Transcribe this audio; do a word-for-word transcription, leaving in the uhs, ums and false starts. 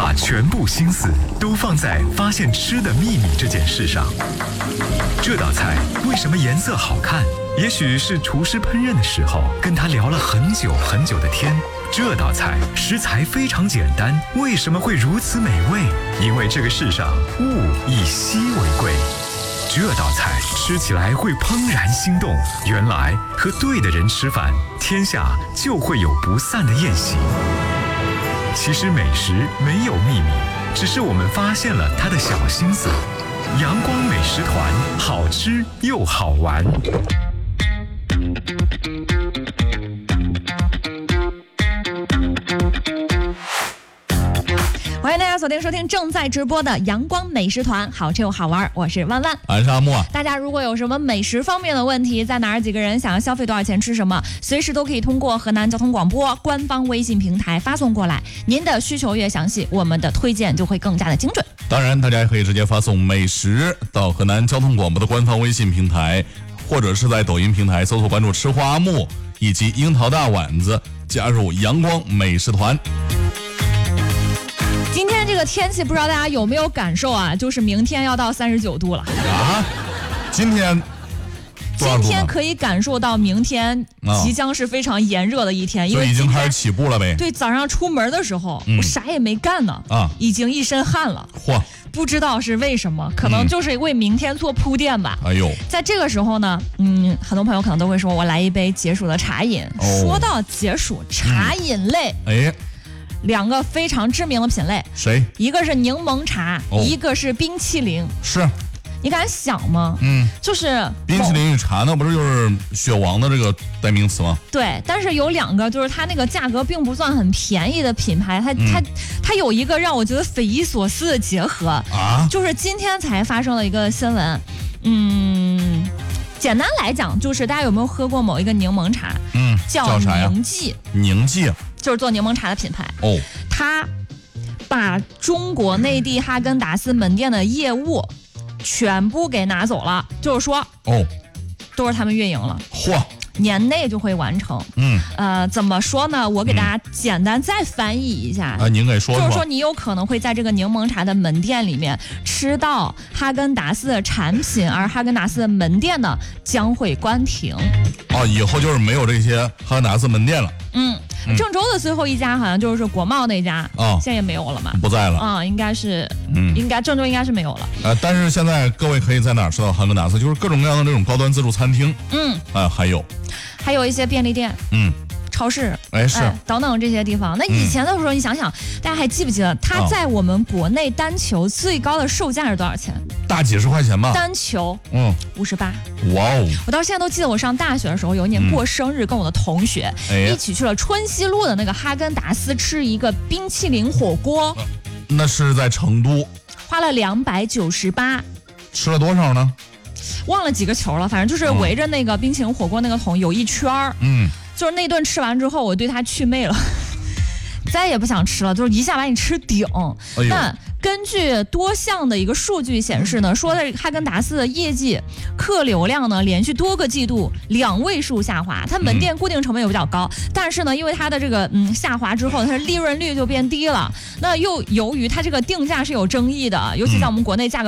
把全部心思都放在发现吃的秘密这件事上。这道菜为什么颜色好看？也许是厨师烹饪的时候跟他聊了很久很久的天。这道菜食材非常简单，为什么会如此美味？因为这个世上物以稀为贵。这道菜吃起来会怦然心动，原来和对的人吃饭，天下就会有不散的宴席。其实美食没有秘密，只是我们发现了它的小心思。阳光美食团，好吃又好玩。 欢迎大家锁定收听正在直播的阳光美食团，好吃又好玩，我是万万， 俺是阿莫。 大家如果有什么美食方面的问题，在哪儿几个人想要消费多少钱吃什么，随时都可以通过河南交通广播官方微信平台发送过来。您的需求越详细，我们的推荐就会更加的精准。 当然，大家也可以直接发送美食到河南交通广播的官方微信平台，或者是在抖音平台搜索关注吃货阿木以及樱桃大碗子，加入阳光美食团。 今天这个天气不知道大家有没有感受啊，就是明天要到三十九度了啊！今天今天可以感受到明天即将是非常炎热的一天， 啊、 因为已经开始起步了呗。 对，早上出门的时候、嗯、我啥也没干呢啊，已经一身汗了。 嚯！ 不知道是为什么，可能就是为明天做铺垫吧。 哎呦， 在这个时候呢，嗯，很多朋友可能都会说，我来一杯解暑的茶饮。哦、说到解暑，茶饮类， 嗯、哎。 两个非常知名的品类， 谁？ 一个是柠檬茶、哦，一个是冰淇淋。 是， 你敢想吗？ 嗯， 就是冰淇淋与茶，那不是就是雪王的这个代名词吗？ 对，但是有两个，就是它那个价格并不算很便宜的品牌，它、嗯、它它有一个让我觉得匪夷所思的结合啊， 就是今天才发生了一个新闻，嗯。简单来讲，就是大家有没有喝过某一个柠檬茶？ 嗯， 叫宁记。 宁记就是做柠檬茶的品牌。 哦， 它把中国内地哈根达斯门店的业务全部给拿走了，就是说， 哦， 都是他们运营了。 嚯！ 年内就会完成。 嗯， 呃，怎么说呢？我给大家简单再翻译一下。 啊，您给说说。 就是说，你有可能会在这个柠檬茶的门店里面吃到哈根达斯的产品，而哈根达斯的门店呢将会关停。 哦，以后就是没有这些哈根达斯门店了。 嗯。郑州的最后一家好像就是国贸那家， 哦， 现在也没有了嘛， 不在了啊、嗯，应该是，嗯，应该郑州应该是没有了。 呃，但是现在各位可以在哪儿吃到哈根达斯？就是各种各样的这种高端自助餐厅， 嗯， 啊、呃，还有， 还有一些便利店， 嗯。 超市， 哎是、哎、 等等这些地方。那以前的时候，嗯、你想想，大家还记不记得它在我们国内单球最高的售价是多少钱？ 大几十块钱吧。 单球， 嗯， 五十八。 哇哦！ 我到现在都记得，我上大学的时候有一年过生日，跟我的同学、嗯、一起去了春熙路的那个哈根达斯吃一个冰淇淋火锅。 呃、那是在成都， 花了两百九十八。 吃了多少呢？ 忘了几个球了，反正就是围着那个冰淇淋火锅那个桶有一圈儿。 嗯。 就是那顿吃完之后，我对它祛魅了，再也不想吃了，就是一下把你吃顶。 哎、 那根据多项的一个数据显示呢，说的哈根达斯的业绩客流量呢，连续多个季度两位数下滑，它门店固定成本也比较高，嗯、但是呢，因为它的这个嗯下滑之后，它的利润率就变低了。那又由于它这个定价是有争议的，尤其在我们国内价格